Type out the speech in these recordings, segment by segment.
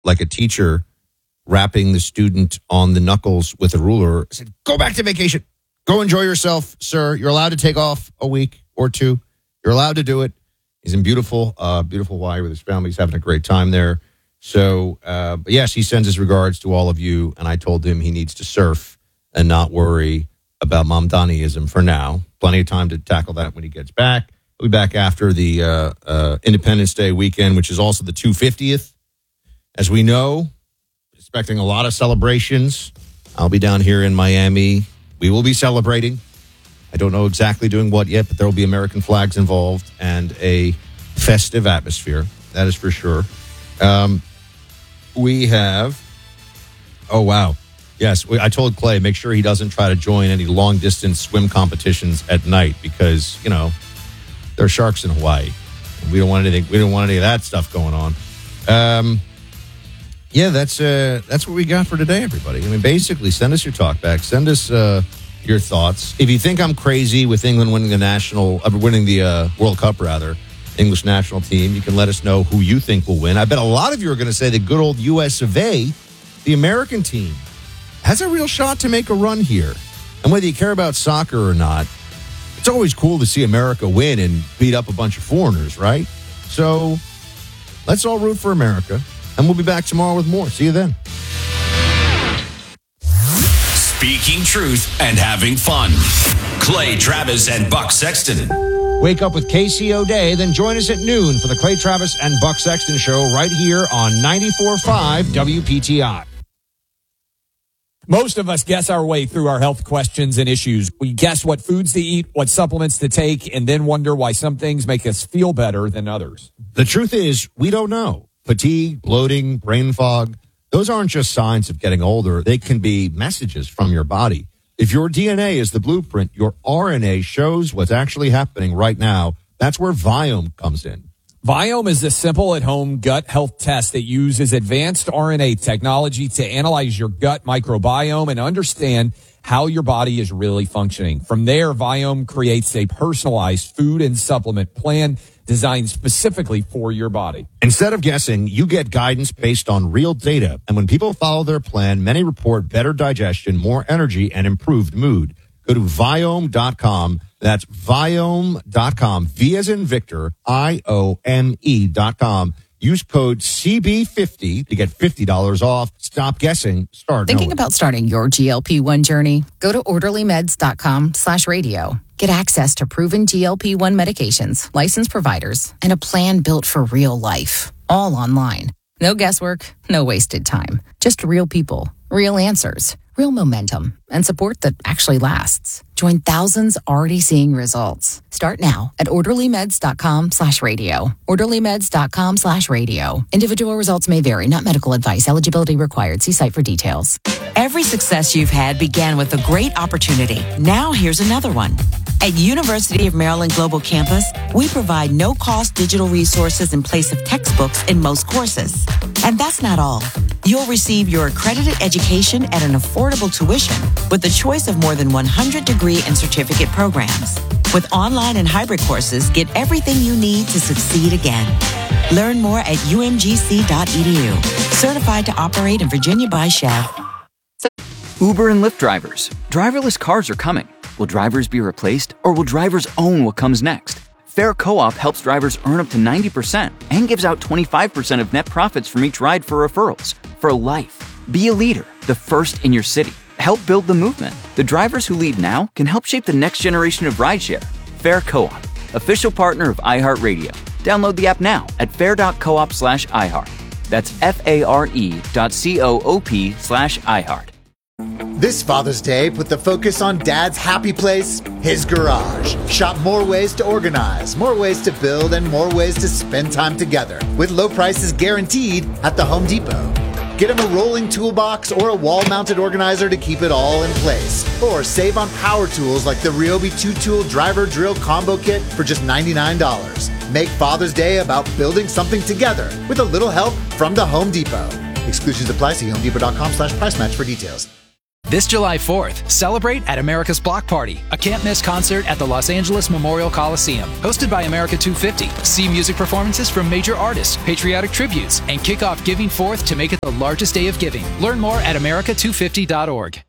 like a teacher rapping the student on the knuckles with a ruler. I said, go back to vacation. Go enjoy yourself, sir. You're allowed to take off a week or two. You're allowed to do it. He's in beautiful Hawaii with his family. He's having a great time there. So, but yes, he sends his regards to all of you. And I told him he needs to surf and not worry about Mamdaniism for now. Plenty of time to tackle that when he gets back. He'll be back after the Independence Day weekend, which is also the 250th. As we know, expecting a lot of celebrations. I'll be down here in Miami. We will be celebrating. I don't know exactly doing what yet, but there will be American flags involved and a festive atmosphere. That is for sure. We have, oh, wow. Yes, I told Clay, make sure he doesn't try to join any long-distance swim competitions at night because, you know, there are sharks in Hawaii. We don't want anything. We don't want any of that stuff going on. Yeah, that's what we got for today, everybody. I mean, basically, send us your talkback. Send us your thoughts. If you think I'm crazy with England winning the World Cup, rather, English national team, you can let us know who you think will win. I bet a lot of you are going to say the good old U.S. of A., the American team, has a real shot to make a run here. And whether you care about soccer or not, it's always cool to see America win and beat up a bunch of foreigners, right? So let's all root for America. And we'll be back tomorrow with more. See you then. Speaking truth and having fun. Clay Travis and Buck Sexton. Wake up with Casey O'Day, then join us at noon for the Clay Travis and Buck Sexton Show right here on 94.5 WPTI. Most of us guess our way through our health questions and issues. We guess what foods to eat, what supplements to take, and then wonder why some things make us feel better than others. The truth is, we don't know. Fatigue, bloating, brain fog, those aren't just signs of getting older. They can be messages from your body. If your DNA is the blueprint, your RNA shows what's actually happening right now. That's where Viome comes in. Viome is a simple at-home gut health test that uses advanced RNA technology to analyze your gut microbiome and understand how your body is really functioning. From there, Viome creates a personalized food and supplement plan designed specifically for your body. Instead of guessing, you get guidance based on real data. And when people follow their plan, many report better digestion, more energy, and improved mood. Go to Viome.com. That's Viome.com. V as in Victor, IOME.com. Use code CB50 to get $50 off. Stop guessing. Start Thinking knowing. about starting your GLP-1 journey? Go to orderlymeds.com/radio. Get access to proven GLP-1 medications, licensed providers, and a plan built for real life. All online. No guesswork, no wasted time. Just real people, real answers, real momentum, and support that actually lasts. Join thousands already seeing results. Start now at orderlymeds.com/radio. orderlymeds.com/radio. Individual results may vary, not medical advice. Eligibility required. See site for details. Every success you've had began with a great opportunity. Now here's another one. At University of Maryland Global Campus, we provide no-cost digital resources in place of textbooks in most courses. And that's not all. You'll receive your accredited education at an affordable tuition with the choice of more than 100 degree and certificate programs. With online and hybrid courses, get everything you need to succeed again. Learn more at umgc.edu. Certified to operate in Virginia by Chef. Uber and Lyft drivers. Driverless cars are coming. Will drivers be replaced, or will drivers own what comes next? Fair Co-op helps drivers earn up to 90% and gives out 25% of net profits from each ride for referrals. For life. Be a leader, the first in your city. Help build the movement. The drivers who lead now can help shape the next generation of rideshare. Fair Co-op, official partner of iHeartRadio. Download the app now at fair.coop/iHeart. That's FARE.coop/iHeart. This Father's Day, put the focus on Dad's happy place, his garage. Shop more ways to organize, more ways to build, and more ways to spend time together with low prices guaranteed at the Home Depot. Get him a rolling toolbox or a wall-mounted organizer to keep it all in place. Or save on power tools like the Ryobi 2-tool driver drill combo kit for just $99. Make Father's Day about building something together with a little help from the Home Depot. Exclusions apply. See HomeDepot.com/price match for details. This July 4th, celebrate at America's Block Party, a can't-miss concert at the Los Angeles Memorial Coliseum. Hosted by America 250, see music performances from major artists, patriotic tributes, and kick off Giving Forth to make it the largest day of giving. Learn more at america250.org.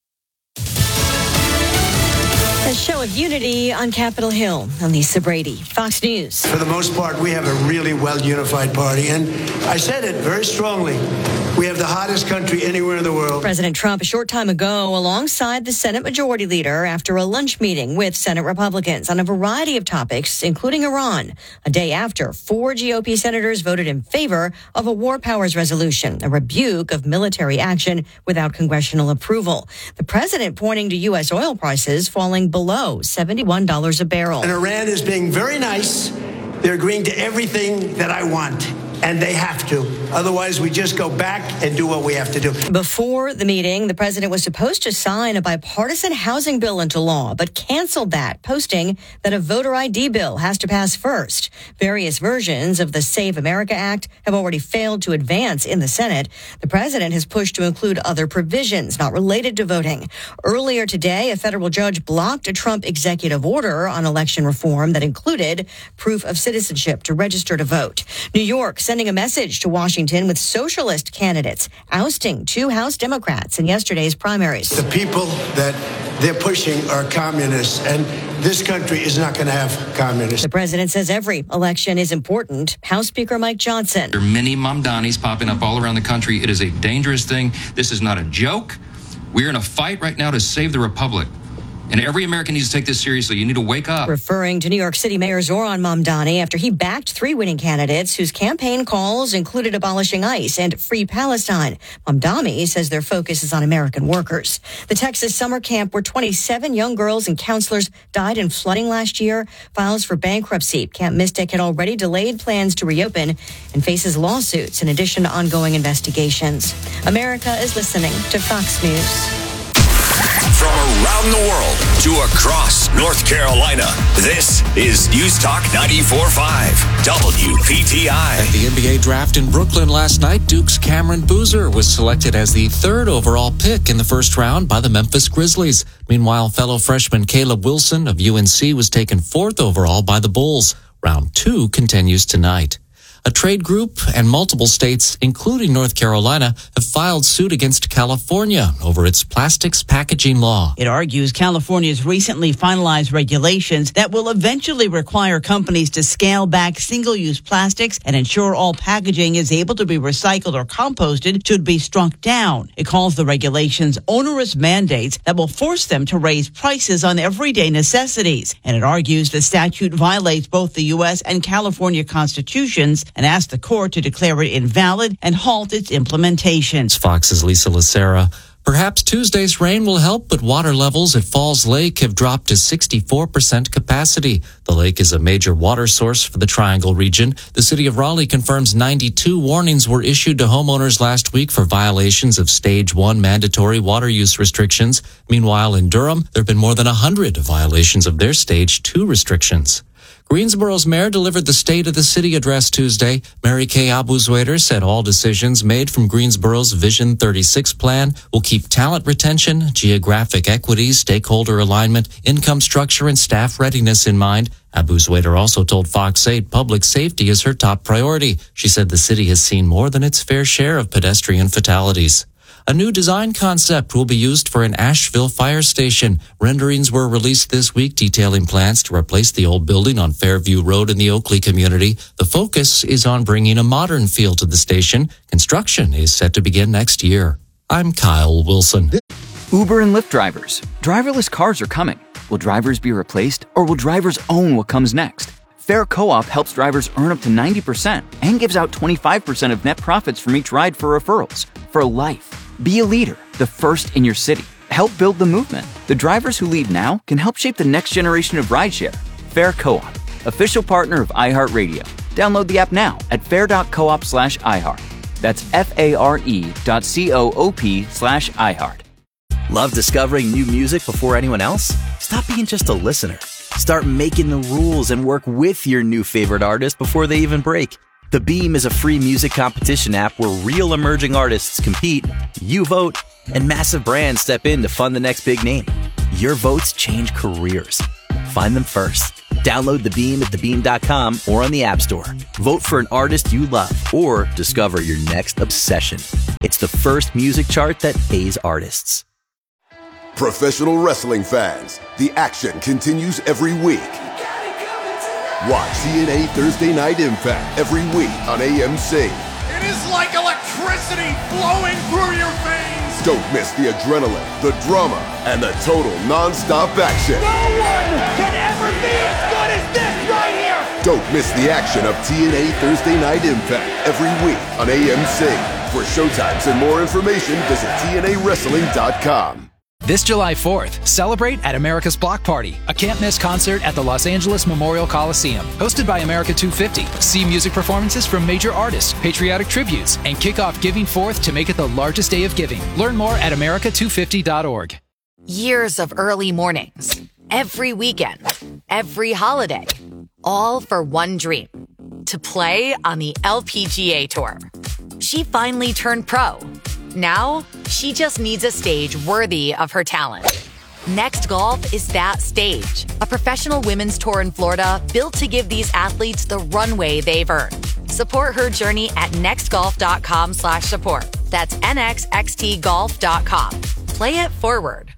A show of unity on Capitol Hill. I'm Lisa Brady, Fox News. For the most part, we have a really well-unified party, and I said it very strongly. We have the hottest country anywhere in the world. President Trump a short time ago alongside the Senate Majority Leader after a lunch meeting with Senate Republicans on a variety of topics, including Iran, a day after 4 GOP senators voted in favor of a war powers resolution, a rebuke of military action without congressional approval. The president pointing to U.S. oil prices falling below $71 a barrel. And Iran is being very nice. They're agreeing to everything that I want. And they have to. Otherwise, we just go back and do what we have to do. Before the meeting, the president was supposed to sign a bipartisan housing bill into law, but canceled that, posting that a voter ID bill has to pass first. Various versions of the Save America Act have already failed to advance in the Senate. The president has pushed to include other provisions not related to voting. Earlier today, a federal judge blocked a Trump executive order on election reform that included proof of citizenship to register to vote. New York sending a message to Washington with socialist candidates ousting 2 House Democrats in yesterday's primaries. The people that they're pushing are communists, and this country is not going to have communists. The president says every election is important. House Speaker Mike Johnson. There are many Mamdanis popping up all around the country. It is a dangerous thing. This is not a joke. We're in a fight right now to save the republic. And every American needs to take this seriously. You need to wake up. Referring to New York City Mayor Zoran Mamdani after he backed 3 winning candidates whose campaign calls included abolishing ICE and free Palestine. Mamdani says their focus is on American workers. The Texas summer camp where 27 young girls and counselors died in flooding last year files for bankruptcy. Camp Mystic had already delayed plans to reopen and faces lawsuits in addition to ongoing investigations. America is listening to Fox News. From around the world to across North Carolina, this is News Talk 94.5 WPTI. At the NBA draft in Brooklyn last night, Duke's Cameron Boozer was selected as the 3rd overall pick in the first round by the Memphis Grizzlies. Meanwhile, fellow freshman Caleb Wilson of UNC was taken 4th overall by the Bulls. Round 2 continues tonight. A trade group and multiple states, including North Carolina, have filed suit against California over its plastics packaging law. It argues California's recently finalized regulations that will eventually require companies to scale back single-use plastics and ensure all packaging is able to be recycled or composted should be struck down. It calls the regulations onerous mandates that will force them to raise prices on everyday necessities. And it argues the statute violates both the U.S. and California constitutions and asked the court to declare it invalid and halt its implementation. Fox's Lisa Lacera. Perhaps Tuesday's rain will help, but water levels at Falls Lake have dropped to 64% capacity. The lake is a major water source for the Triangle region. The city of Raleigh confirms 92 warnings were issued to homeowners last week for violations of Stage 1 mandatory water use restrictions. Meanwhile, in Durham, there have been more than 100 violations of their Stage 2 restrictions. Greensboro's mayor delivered the State of the City address Tuesday. Mary Kay Abuzwaiter said all decisions made from Greensboro's Vision 36 plan will keep talent retention, geographic equity, stakeholder alignment, income structure, and staff readiness in mind. Abuzwaiter also told Fox 8 public safety is her top priority. She said the city has seen more than its fair share of pedestrian fatalities. A new design concept will be used for an Asheville fire station. Renderings were released this week detailing plans to replace the old building on Fairview Road in the Oakley community. The focus is on bringing a modern feel to the station. Construction is set to begin next year. I'm Kyle Wilson. Uber and Lyft drivers. Driverless cars are coming. Will drivers be replaced, or will drivers own what comes next? Fair Co-op helps drivers earn up to 90% and gives out 25% of net profits from each ride for referrals. For life. Be a leader, the first in your city. Help build the movement. The drivers who lead now can help shape the next generation of rideshare. Fair Co-op, official partner of iHeartRadio. Download the app now at fair.coop/iHeart. That's FARE.coop/iHeart. Love discovering new music before anyone else? Stop being just a listener. Start making the rules and work with your new favorite artist before they even break. The Beam is a free music competition app where real emerging artists compete, you vote, And massive brands step in to fund the next big name. Your votes change careers. Find them first. Download The Beam at thebeam.com or on the App Store. Vote for an artist you love or discover your next obsession. It's the first music chart that pays artists. Professional wrestling fans, the action continues every week. Watch TNA Thursday Night Impact every week on AMC. It is like electricity flowing through your veins. Don't miss the adrenaline, the drama, and the total non-stop action. No one can ever be as good as this right here. Don't miss the action of TNA Thursday Night Impact every week on AMC. For showtimes and more information, visit TNAWrestling.com. This July 4th, celebrate at America's Block Party, a can't-miss concert at the Los Angeles Memorial Coliseum. Hosted by America 250. See music performances from major artists, patriotic tributes, and kick off Giving Forth to make it the largest day of giving. Learn more at america250.org. Years of early mornings, every weekend, every holiday, all for one dream, to play on the LPGA Tour. She finally turned pro. Now, she just needs a stage worthy of her talent. Next Golf is that stage, a professional women's tour in Florida built to give these athletes the runway they've earned. Support her journey at nextgolf.com/support. That's nxxtgolf.com. Play it forward.